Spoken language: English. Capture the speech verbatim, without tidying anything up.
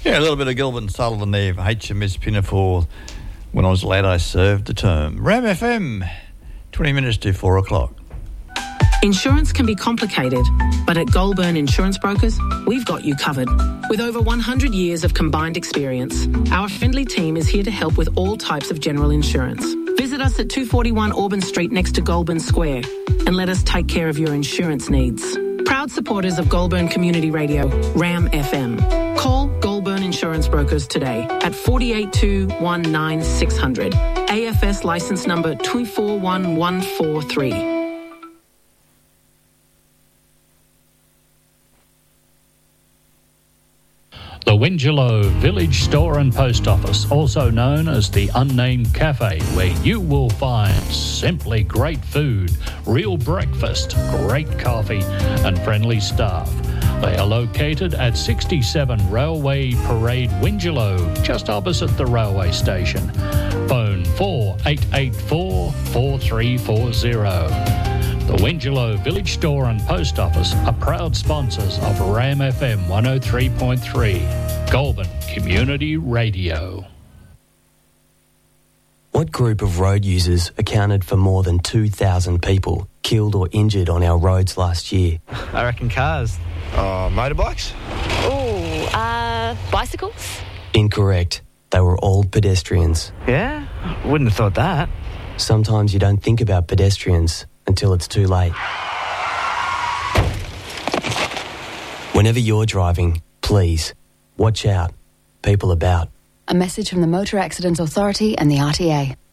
Yeah, a little bit of Gilbert and Sullivan there for H M S Pinafore. When I was a lad, I served the term. Ram F M, twenty minutes to four o'clock. Insurance can be complicated, but at Goulburn Insurance Brokers, we've got you covered. With over one hundred years of combined experience, our friendly team is here to help with all types of general insurance. Visit us at two forty-one Auburn Street next to Goulburn Square and let us take care of your insurance needs. Proud supporters of Goulburn Community Radio, Ram F M. Call Goulburn Insurance Brokers today at four eight two, one nine six zero zero. A F S licence number two four one one four three. The Wingelow Village Store and Post Office, also known as the Unnamed Cafe, where you will find simply great food, real breakfast, great coffee and friendly staff. They are located at sixty-seven Railway Parade, Wingelow, just opposite the railway station. Phone four eight eight four, four three four zero. The Wingelow Village Store and Post Office are proud sponsors of Ram F M one oh three point three, Goulburn Community Radio. What group of road users accounted for more than two thousand people killed or injured on our roads last year? I reckon cars. Uh, motorbikes? Ooh, uh, bicycles? Incorrect. They were all pedestrians. Yeah? Wouldn't have thought that. Sometimes you don't think about pedestrians until it's too late. Whenever you're driving, please, watch out. People about. A message from the Motor Accident Authority and the R T A.